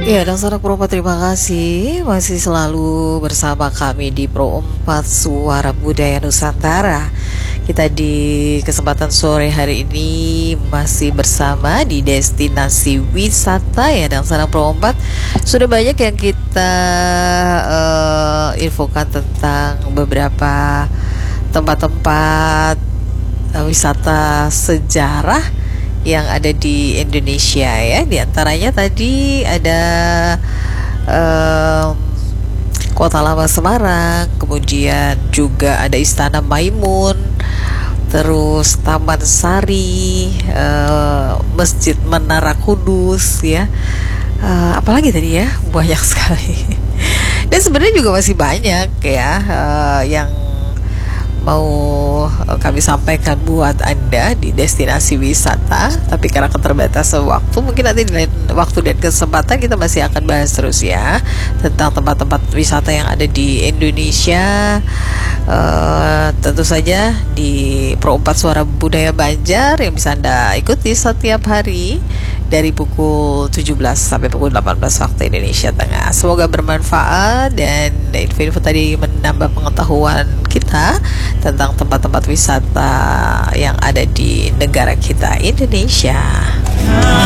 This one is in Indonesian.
Ya, dan saudara Pro 4, terima kasih masih selalu bersama kami di Pro 4 Suara Budaya Nusantara. Kita di kesempatan sore hari ini masih bersama di destinasi wisata ya, dan saudara Pro 4 sudah banyak yang kita infokan tentang beberapa tempat-tempat wisata sejarah yang ada di Indonesia ya. Di antaranya tadi ada Kota Lama Semarang, kemudian juga ada Istana Maimun, terus Taman Sari, Masjid Menara Kudus ya. Apalagi tadi ya, banyak sekali. Dan sebenarnya juga masih banyak ya yang mau kami sampaikan buat Anda di destinasi wisata, tapi karena keterbatasan waktu, mungkin nanti di lain waktu dan kesempatan kita masih akan bahas terus ya tentang tempat-tempat wisata yang ada di Indonesia. Tentu saja di Pro 4 Suara Budaya Banjar yang bisa Anda ikuti setiap hari dari pukul 17 sampai pukul 18 waktu Indonesia Tengah. Semoga bermanfaat dan info-info tadi menambah pengetahuan kita tentang tempat-tempat wisata yang ada di negara kita Indonesia.